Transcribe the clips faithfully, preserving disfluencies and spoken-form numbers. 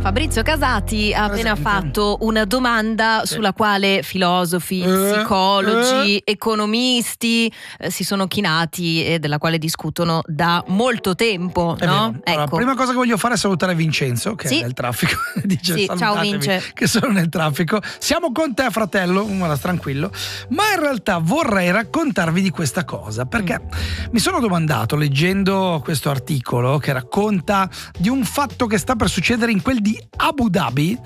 Fabrizio Casati ha appena Presente. fatto una domanda Sì. sulla quale filosofi, Eh, psicologi, eh. economisti eh, si sono chinati e della quale discutono da molto tempo, È no? vero. Allora, Ecco. prima cosa che voglio fare è salutare Vincenzo, che Sì. è nel traffico. Dice Sì, ciao, salutatevi, Vince. che sono nel traffico. Siamo con te, fratello, guarda, tranquillo. Ma in realtà vorrei raccontarvi di questa cosa, perché Mm. mi sono domandato, leggendo questo articolo che racconta di un fatto che sta per succedere in quel di Abu Dhabi,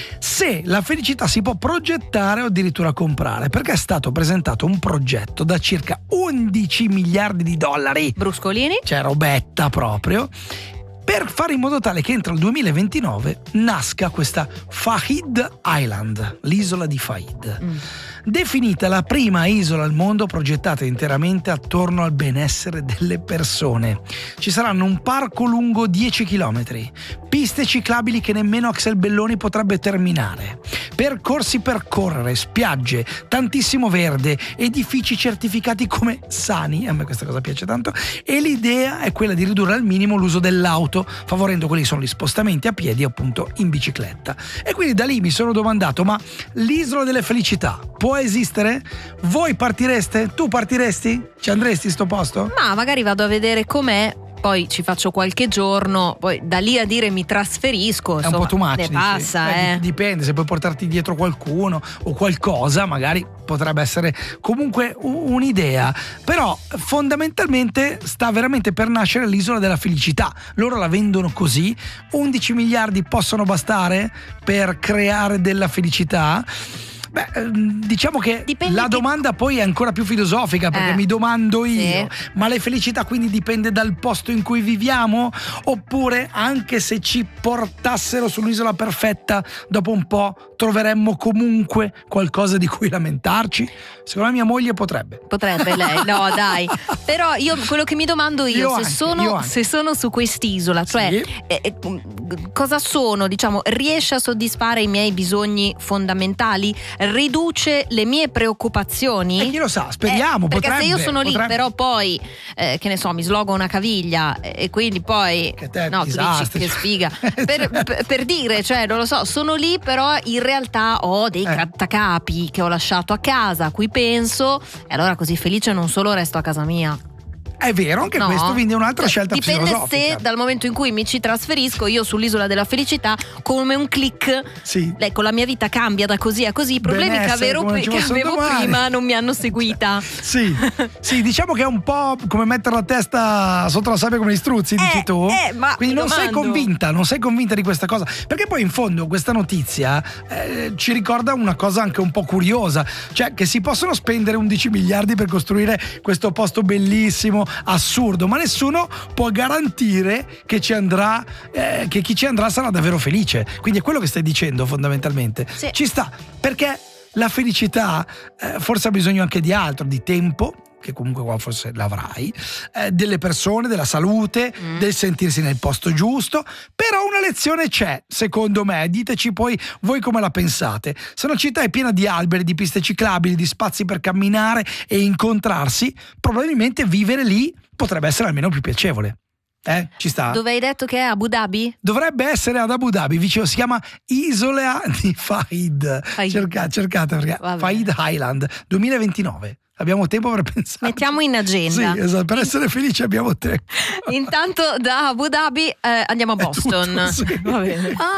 se la felicità si può progettare o addirittura comprare, perché è stato presentato un progetto da circa undici miliardi di dollari, Bruscolini? cioè robetta proprio, per fare in modo tale che entro il duemilaventinove nasca questa Fahid Island, l'isola di Fahid. Mm. Definita la prima isola al mondo progettata interamente attorno al benessere delle persone. Ci saranno un parco lungo dieci chilometri, piste ciclabili che nemmeno Axel Belloni potrebbe terminare, percorsi per correre, spiagge, tantissimo verde, edifici certificati come sani, a me questa cosa piace tanto, e l'idea è quella di ridurre al minimo l'uso dell'auto, favorendo quelli che sono gli spostamenti a piedi o appunto in bicicletta. E quindi da lì mi sono domandato, ma l'isola delle felicità può esistere? Voi partireste? Tu partiresti? Ci andresti in sto posto? Ma magari vado a vedere com'è, poi ci faccio qualche giorno, poi da lì a dire mi trasferisco, È un insomma, po' too much, ne dici? passa, Eh, eh. dip- Dipende, se puoi portarti dietro qualcuno o qualcosa, magari potrebbe essere comunque u- un'idea. Però fondamentalmente sta veramente per nascere l'isola della felicità. Loro la vendono così. undici miliardi possono bastare per creare della felicità? Beh, ehm, diciamo che Dipende la che- domanda poi è ancora più filosofica, perché Eh, mi domando io, sì. ma la felicità quindi dipende dal posto in cui viviamo? Oppure anche se ci portassero sull'isola perfetta, dopo un po' troveremmo comunque qualcosa di cui lamentarci? Secondo me mia moglie potrebbe. Potrebbe lei, no dai. Però io quello che mi domando io, Io se, anche, sono, io anche. se sono su quest'isola, cioè Sì. eh, eh, cosa sono, diciamo, riesce a soddisfare i miei bisogni fondamentali? Riduce le mie preoccupazioni? E chi lo sa, speriamo, Eh, perché potrebbe, se io sono lì, potrebbe. però poi, eh, che ne so, mi slogo una caviglia e e quindi poi... Che te, no, tu dici disastri. che sfiga. Per, per- per dire, cioè, non lo so, sono lì, però in realtà ho dei Eh. grattacapi che ho lasciato a casa, a cui penso, e allora così felice non solo resto a casa mia. È vero, anche No. questo, quindi è un'altra Cioè, scelta dipende filosofica. se dal momento in cui mi ci trasferisco io sull'isola della felicità, come un click, Sì. ecco, la mia vita cambia da così a così. I problemi che Benessere, avevo, come che ci fossero avevo domani. prima non mi hanno seguita. Sì, sì, diciamo che è un po' come mettere la testa sotto la sabbia come gli struzzi, dici Eh, tu. eh, ma Quindi mi non sei domando. convinta, non sei convinta di questa cosa. Perché poi in fondo questa notizia eh, ci ricorda una cosa anche un po' curiosa, cioè che si possono spendere undici miliardi per costruire questo posto bellissimo, assurdo, ma nessuno può garantire che ci andrà, eh, che chi ci andrà sarà davvero felice. Quindi è quello che stai dicendo fondamentalmente. Sì. Ci sta, perché la felicità eh, forse ha bisogno anche di altro, di tempo, che comunque qua forse l'avrai, eh, delle persone, della salute, Mm. del sentirsi nel posto giusto. Però una lezione c'è, secondo me, diteci poi voi come la pensate. Se una città è piena di alberi, di piste ciclabili, di spazi per camminare e incontrarsi, probabilmente vivere lì potrebbe essere almeno più piacevole. Eh, ci sta? Dove hai detto che è Abu Dhabi? Dovrebbe essere ad Abu Dhabi, vicino, si chiama Isola di Fahid. Fahid. Cerca, cercate perché Vabbè. Fahid Island duemilaventinove. Abbiamo tempo per pensare. Mettiamo in agenda. Sì, esatto, per essere felici abbiamo tempo. Intanto da Abu Dhabi eh, andiamo a È tutto, Boston. sì. Va bene.